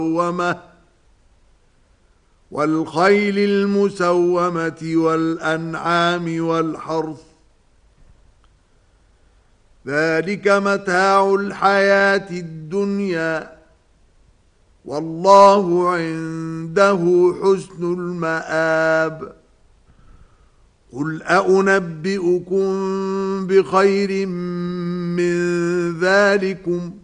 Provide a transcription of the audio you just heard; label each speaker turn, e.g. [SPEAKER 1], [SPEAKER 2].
[SPEAKER 1] والخيل المسومة والأنعام والحرث، ذلك متاع الحياة الدنيا، والله عنده حسن المآب. قل أنبئكم بخير من ذلكم